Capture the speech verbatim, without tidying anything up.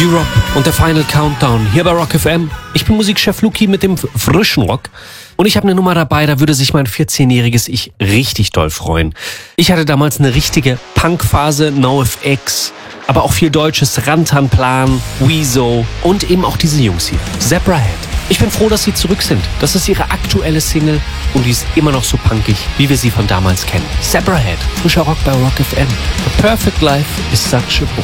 Europe und der Final Countdown hier bei Rock F M. Ich bin Musikchef Luki mit dem frischen Rock. Und ich habe eine Nummer dabei, da würde sich mein vierzehnjähriges Ich richtig doll freuen. Ich hatte damals eine richtige Punkphase, NoFX, aber auch viel deutsches, Rantanplan, Wieso und eben auch diese Jungs hier, Zebrahead. Ich bin froh, dass sie zurück sind. Das ist ihre aktuelle Single und die ist immer noch so punkig, wie wir sie von damals kennen. Zebrahead, frischer Rock bei Rock F M. The perfect life is such a